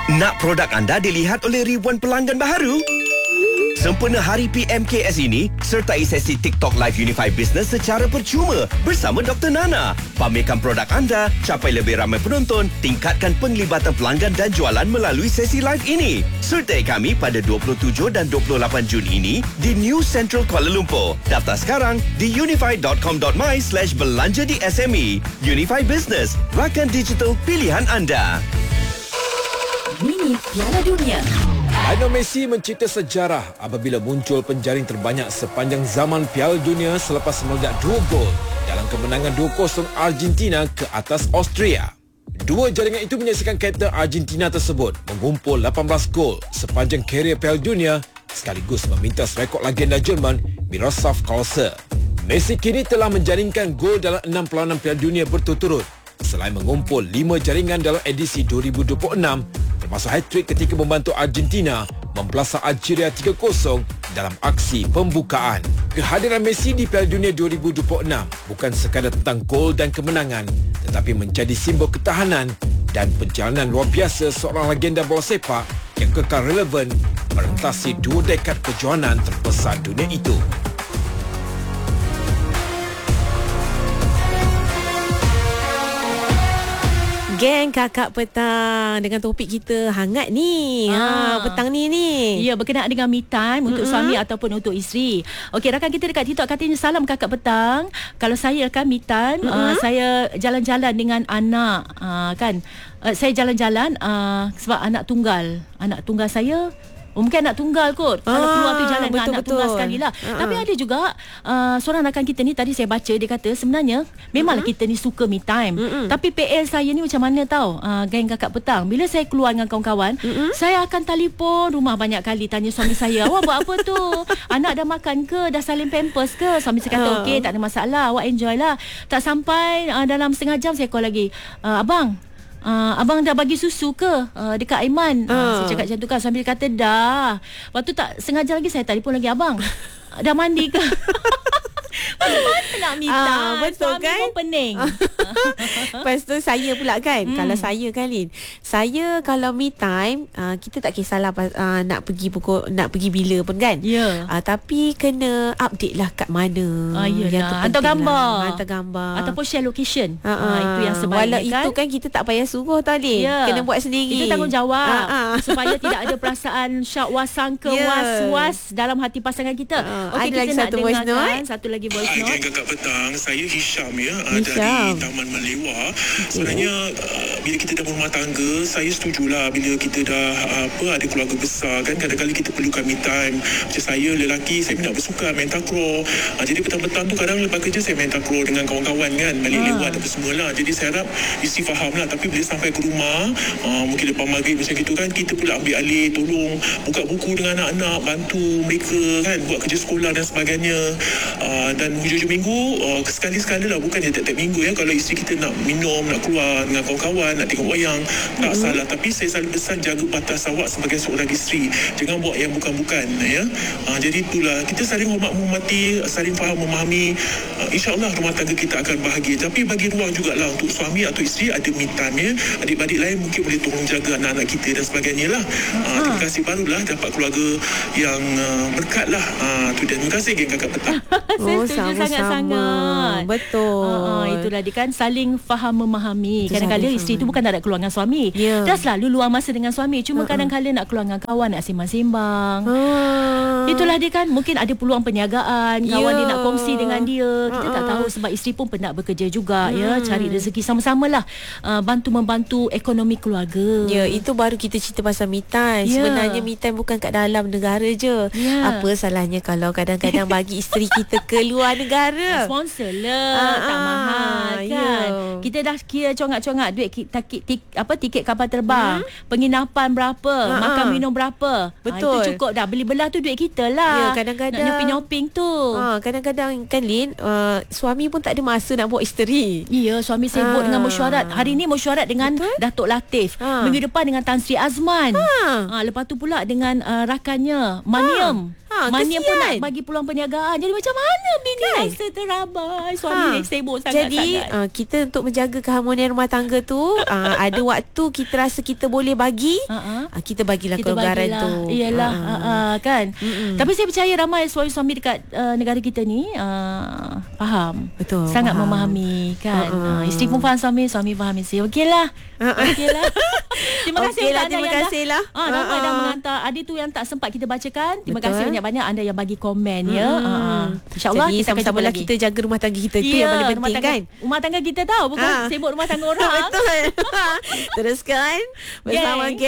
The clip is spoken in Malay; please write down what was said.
Nak produk anda dilihat oleh ribuan pelanggan baharu? Sempena Hari PMKS ini, sertai sesi TikTok Live Unify Business secara percuma bersama Dr. Nana. Pamerkan produk anda, capai lebih ramai penonton, tingkatkan penglibatan pelanggan dan jualan melalui sesi live ini. Sertai kami pada 27 dan 28 Jun ini di New Central Kuala Lumpur. Daftar sekarang di unify.com.my/belanja di SME. Unify Business, rakan digital pilihan anda. Mini Piala Dunia. Lionel Messi mencipta sejarah apabila muncul penjaring terbanyak sepanjang zaman Piala Dunia selepas meledak 2 gol dalam kemenangan 2-0 Argentina ke atas Austria. Dua jaringan itu menyaksikan kapten Argentina tersebut mengumpul 18 gol sepanjang karier Piala Dunia sekaligus memintas rekod legenda Jerman Miroslav Klose. Messi kini telah menjaringkan gol dalam 6 perlawanan Piala Dunia berturut-turut selain mengumpul 5 jaringan dalam edisi 2026 termasuk hat-trick ketika membantu Argentina membelasah Algeria 3-0 dalam aksi pembukaan. Kehadiran Messi di Piala Dunia 2026 bukan sekadar tentang gol dan kemenangan tetapi menjadi simbol ketahanan dan perjalanan luar biasa seorang legenda bola sepak yang kekal relevan merentasi 2 dekad perjuangan terbesar dunia itu. Geng Kakak Petang dengan topik kita hangat ni. Petang ni. Ya, berkenaan dengan me time untuk suami ataupun untuk isteri. Okey, rakan kita dekat TikTok katanya salam Kakak Petang. Kalau saya kan me time, saya jalan-jalan dengan anak kan. Saya jalan-jalan sebab anak tunggal saya. Mungkin anak tunggal kot. Kalau keluar tu jalan dengan anak tunggal sekali lah. Tapi ada juga seorang rakan kita ni, tadi saya baca, dia kata sebenarnya memanglah kita ni suka me time. Tapi PL saya ni macam mana tahu, geng Kakak Petang, bila saya keluar dengan kawan-kawan, saya akan telefon rumah banyak kali, tanya suami saya, awak buat apa tu? Anak dah makan ke? Dah salin pampers ke? Suami saya kata okey, tak ada masalah, awak enjoy lah. Tak sampai dalam setengah jam saya call lagi, abang dah bagi susu ke dekat Aiman? Saya cakap macam tu kan. Sambil kata dah. Lepas tu tak sengaja lagi saya telefon lagi, abang dah mandi ke? Macam mana nak minta? Betul suami kan? pun pening. Lepas tu saya pula kan, kalau saya kan Lin, saya kalau me time, kita tak kisahlah nak pergi bila pun kan. Tapi kena update lah kat mana yang terpenting. Hantar gambar ataupun share location. Itu yang sebaiknya. Walau kan itu kan kita tak payah suruh tau Lin, kena buat sendiri. Kita tanggungjawab supaya tidak ada perasaan syak wasangka was-was dalam hati pasangan kita. Okey, ada kita lagi nak satu voice dengarkan note. satu lagi voice note. Kakak Petang, saya Hisham dari Taman Malewa. Sebenarnya bila kita dah berumah tangga, saya setujulah bila kita dah ada keluarga besar kan, kadang-kadang kita perlukan me time. Macam saya lelaki, saya nak bersukan main takraw. Jadi petang-petang tu kadang lepas kerja saya main takraw dengan kawan-kawan kan, balik lewat apa semualah. Jadi saya harap isteri faham lah. Tapi bila sampai ke rumah, mungkin lepas maghrib macam gitu kan, kita pula ambil alih, tolong buka buku dengan anak-anak, bantu mereka kan buat kerja sekolah dan sebagainya. Dan hujung-hujung minggu sekali-sekala lah, bukan tiap-tiap minggu ya. Kalau isteri kita nak minum, nak keluar dengan kawan-kawan, nak tengok wayang, tak salah. Tapi saya selalu pesan jaga batas awak sebagai seorang isteri, jangan buat yang bukan-bukan ya. Jadi itulah, kita saling hormat menghormati, saling faham memahami, insya-Allah rumah tangga kita akan bahagia. Tapi bagi ruang jugalah untuk suami atau isteri ada me time ya. Adik-adik lain mungkin boleh tolong jaga anak-anak kita dan sebagainya lah. Terima kasih, barulah dapat keluarga yang berkat lah. Terima kasih geng Kakak Petang. Saya setuju sangat-sangat. Betul. Itulah dia kan, saling faham memahami. Kadang-kadang isteri tu bukan tak nak keluar dengan suami, dah selalu luang masa dengan suami. Cuma kadang-kadang nak keluar dengan kawan, nak sembang-sembang. Itulah dia kan, mungkin ada peluang perniagaan, kawan dia nak kongsi dengan dia. Kita tak tahu sebab isteri pun penat bekerja juga ya, cari rezeki sama-samalah, bantu-membantu ekonomi keluarga. Itu baru kita cerita pasal me time. Sebenarnya me time bukan kat dalam negara je. Apa salahnya kalau kadang-kadang bagi isteri kita ke luar negara? Sponsor lah, tak mahal kan. Kita dah kira congak-congak duit tiket kapal terbang, penginapan berapa, makan minum berapa. Betul. Itu cukup dah. Beli belah tu duit kita lah. Kadang-kadang nak nyoping tu. Kadang-kadang kan Lin, suami pun tak ada masa nak bawa isteri. Ya, suami sibuk dengan mesyuarat. Hari ni mesyuarat dengan Datuk Latif. Minggu depan dengan Tan Sri Azman. Lepas tu pula dengan rakannya Maniam. Mania pun nak kesian. bagi peluang perniagaan. Jadi macam mana bini rasa terabai, suami sibuk sangat-sangat. Jadi kita untuk menjaga keharmonian rumah tangga tu ada waktu kita rasa kita boleh bagi, kita bagilah kelonggaran tu. Iyalah, kan. Tapi saya percaya ramai suami-suami dekat negara kita ni faham. Betul. Sangat faham. memahami kan. Isteri pun faham suami faham isteri. Okeylah. Okeylah. Terima kasih Okeylah, untuk anda terima yang kasihlah. ramai dah mengantar. Ada tu yang tak sempat kita bacakan. Terima Betul. kasih banyak-banyak anda yang bagi komen ya. InsyaAllah Jadi kita akan jumpa sama-sama lagi. kita jaga rumah tangga kita. Itu yang paling penting kan. Rumah tangga kita tahu, bukan sibuk rumah tangga orang. Betul. Teruskan bersama